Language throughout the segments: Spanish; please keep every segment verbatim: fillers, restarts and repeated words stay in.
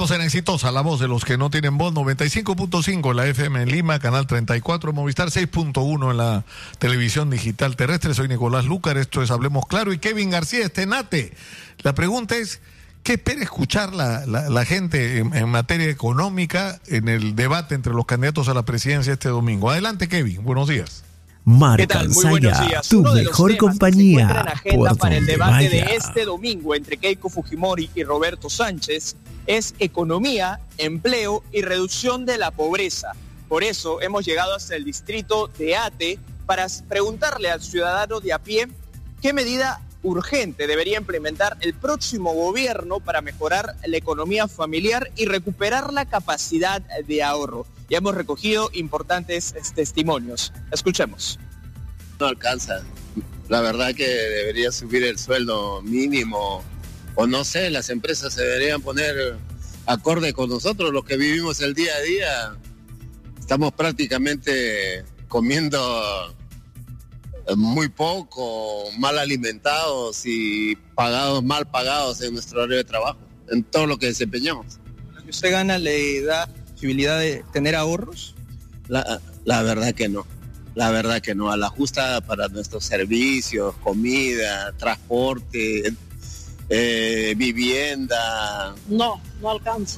Estamos en Exitosa, la voz de los que no tienen voz, noventa y cinco punto cinco en la F M en Lima, canal treinta y cuatro, Movistar seis punto uno en la televisión digital terrestre. Soy Nicolás Lucar, esto es Hablemos Claro, y Kevin García Estenate. La pregunta es, ¿qué espera escuchar la, la, la gente en, en materia económica en el debate entre los candidatos a la presidencia este domingo? Adelante, Kevin, buenos días. Marca Saya, tu mejor compañía. Agenda para el debate vaya. de este domingo entre Keiko Fujimori y Roberto Sánchez es economía, empleo y reducción de la pobreza. Por eso hemos llegado hasta el distrito de Ate para preguntarle al ciudadano de a pie qué medida urgente debería implementar el próximo gobierno para mejorar la economía familiar y recuperar la capacidad de ahorro. Ya hemos recogido importantes testimonios. Escuchemos. No alcanza. La verdad que debería subir el sueldo mínimo, o no sé, las empresas se deberían poner acorde con nosotros, los que vivimos el día a día. Estamos prácticamente comiendo muy poco, mal alimentados y pagados, mal pagados en nuestro horario de trabajo, en todo lo que desempeñamos. ¿Lo que usted gana le da posibilidad de tener ahorros? La, la verdad que no, la verdad que no, a la justa para nuestros servicios, comida, transporte, eh, vivienda. No, no alcanza.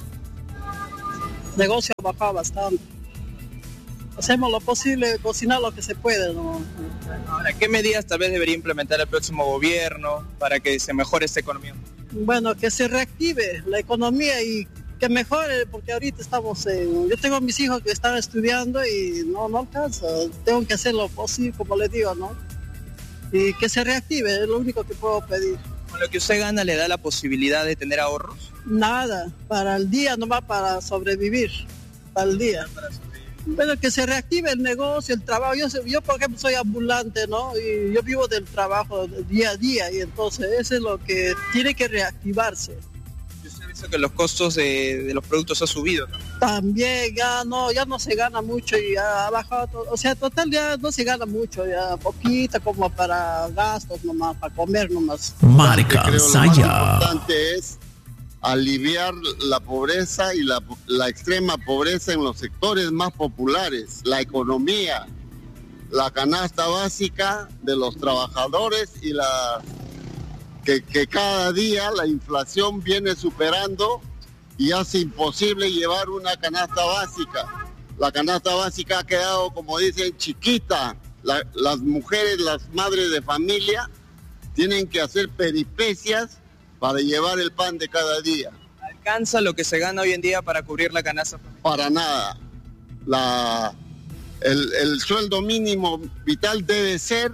El negocio ha bajado bastante. Hacemos lo posible, cocinar lo que se puede, ¿no? Ahora, ¿qué medidas tal vez debería implementar el próximo gobierno para que se mejore esta economía? Bueno, que se reactive la economía y que mejore, porque ahorita estamos en... Yo tengo a mis hijos que están estudiando y no, no alcanza. Tengo que hacer lo posible, como les digo, ¿no? Y que se reactive, es lo único que puedo pedir. ¿Con lo que usted gana le da la posibilidad de tener ahorros? Nada, para el día, nomás para sobrevivir, para el día. Para Pero que se reactive el negocio, el trabajo. Yo, yo, por ejemplo, soy ambulante, ¿no? Y yo vivo del trabajo día a día, y entonces eso es lo que tiene que reactivarse. ¿Y usted ha visto que los costos de, de los productos han subido, ¿no? También, ya no, ya no se gana mucho y ha bajado todo. O sea, total ya no se gana mucho, ya poquita como para gastos nomás, para comer nomás. Marca Saya. Lo más importante es aliviar la pobreza y la, la extrema pobreza en los sectores más populares, la economía, la canasta básica de los trabajadores y la que, que cada día la inflación viene superando y hace imposible llevar una canasta básica. La canasta básica ha quedado, como dicen, chiquita. La, las mujeres, las madres de familia, tienen que hacer peripecias para llevar el pan de cada día. ¿Alcanza lo que se gana hoy en día para cubrir la canasta? Para nada. La, el, el sueldo mínimo vital debe ser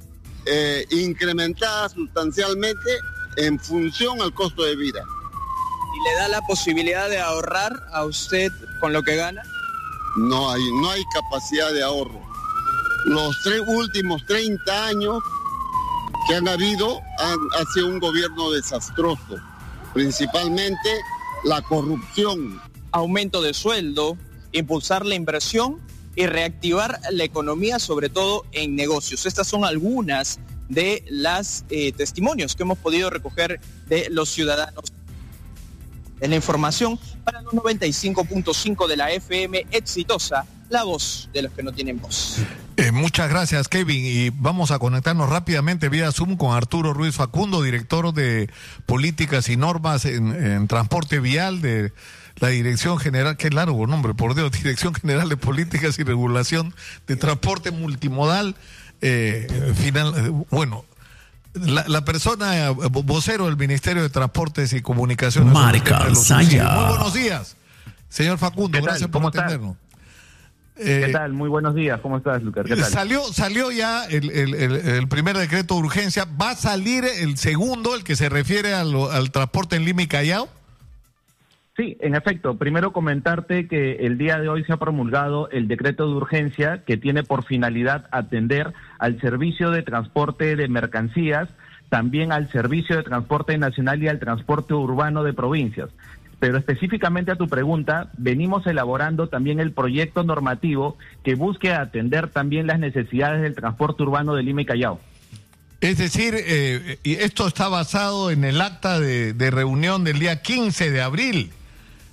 eh, incrementada sustancialmente en función al costo de vida. ¿Y le da la posibilidad de ahorrar a usted con lo que gana? No hay, no hay capacidad de ahorro. Los tres últimos treinta años que han habido han, ha sido un gobierno desastroso, principalmente la corrupción. Aumento de sueldo, impulsar la inversión y reactivar la economía, sobre todo en negocios. Estas son algunas de las eh, testimonios que hemos podido recoger de los ciudadanos. En la información para los noventa y cinco punto cinco de la F M Exitosa, la voz de los que no tienen voz. Eh, muchas gracias, Kevin, y vamos a conectarnos rápidamente vía Zoom con Arturo Ruiz Facundo, director de Políticas y Normas en, en Transporte Vial de la Dirección General, qué largo nombre, por Dios, Dirección General de Políticas y Regulación de Transporte Multimodal. Eh, final, eh, bueno, la, la persona eh, vocero del Ministerio de Transportes y Comunicaciones. Marca Saya. Muy buenos días, señor Facundo, gracias por atendernos. Eh, ¿Qué tal? Muy buenos días. ¿Cómo estás, Lucas? ¿Qué tal? Salió, salió ya el, el, el, el primer decreto de urgencia. ¿Va a salir el segundo, el que se refiere a lo, al transporte en Lima y Callao? Sí, en efecto. Primero comentarte que el día de hoy se ha promulgado el decreto de urgencia que tiene por finalidad atender al servicio de transporte de mercancías, también al servicio de transporte nacional y al transporte urbano de provincias. Pero específicamente a tu pregunta, venimos elaborando también el proyecto normativo que busque atender también las necesidades del transporte urbano de Lima y Callao. Es decir, eh, esto está basado en el acta de, de reunión del día quince de abril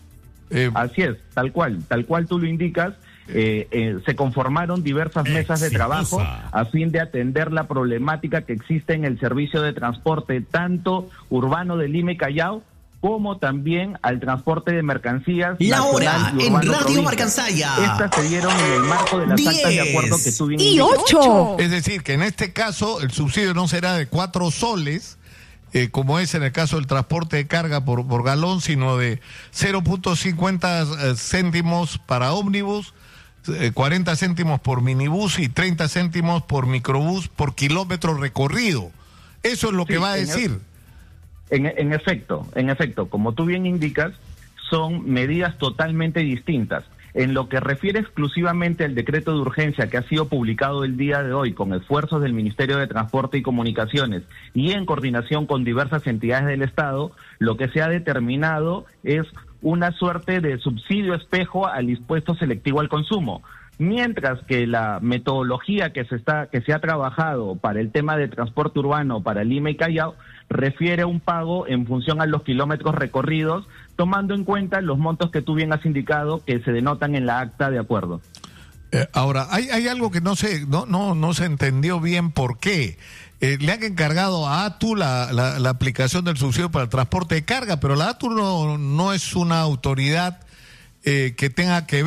Eh, Así es, tal cual, tal cual tú lo indicas. Eh, eh, se conformaron diversas mesas de trabajo a fin de atender la problemática que existe en el servicio de transporte, tanto urbano de Lima y Callao, como también al transporte de mercancías. La hora en Radio Marcansaya. Estas se dieron en el marco de las actas de acuerdo que tú bien y ocho. Es decir, que en este caso el subsidio no será de cuatro soles, eh, como es en el caso del transporte de carga por, por galón, sino de cero punto cincuenta céntimos para ómnibus, cuarenta céntimos por minibús y treinta céntimos por microbús por kilómetro recorrido. Eso es lo sí, que va a decir. En, en efecto, en efecto, como tú bien indicas, son medidas totalmente distintas. En lo que refiere exclusivamente al decreto de urgencia que ha sido publicado el día de hoy con esfuerzos del Ministerio de Transporte y Comunicaciones y en coordinación con diversas entidades del Estado, lo que se ha determinado es una suerte de subsidio espejo al impuesto selectivo al consumo, mientras que la metodología que se está que se ha trabajado para el tema de transporte urbano para Lima y Callao refiere a un pago en función a los kilómetros recorridos, tomando en cuenta los montos que tú bien has indicado que se denotan en la acta de acuerdo. Eh, ahora, hay, hay algo que no se, no, no, no se entendió bien por qué. Eh, le han encargado a ATU la, la, la aplicación del subsidio para el transporte de carga, pero la ATU no, no es una autoridad eh, que tenga que ver